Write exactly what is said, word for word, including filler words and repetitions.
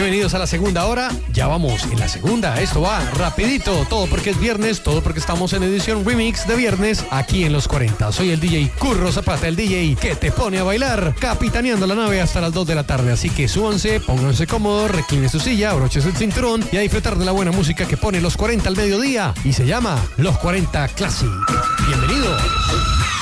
Bienvenidos a la segunda hora. Ya vamos en la segunda. Esto va rapidito. Todo porque es viernes, todo porque estamos en edición remix de viernes aquí en Los cuarenta. Soy el D J Curro Zapata, el D J que te pone a bailar, capitaneando la nave hasta las dos de la tarde. Así que súbanse, pónganse cómodos, recline su silla, abróchese el cinturón y a disfrutar de la buena música que pone Los cuarenta al mediodía y se llama Los cuarenta Classic. Bienvenidos.